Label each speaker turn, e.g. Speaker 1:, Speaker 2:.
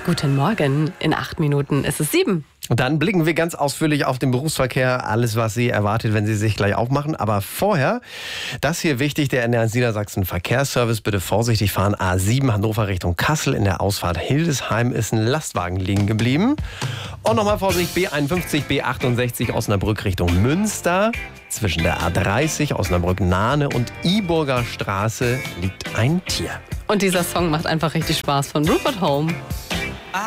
Speaker 1: Guten Morgen, in 8 Minuten ist es 7.
Speaker 2: Und dann blicken wir ganz ausführlich auf den Berufsverkehr, alles, was Sie erwartet, wenn Sie sich gleich aufmachen. Aber vorher, das hier wichtig, der NDR Niedersachsen Verkehrsservice, bitte vorsichtig fahren. A7 Hannover Richtung Kassel, in der Ausfahrt Hildesheim ist ein Lastwagen liegen geblieben. Und nochmal Vorsicht, B51, B68 Osnabrück Richtung Münster. Zwischen der A30 Osnabrück-Nahne und Iburger Straße liegt ein Tier.
Speaker 1: Und dieser Song macht einfach richtig Spaß von Rupert Holm.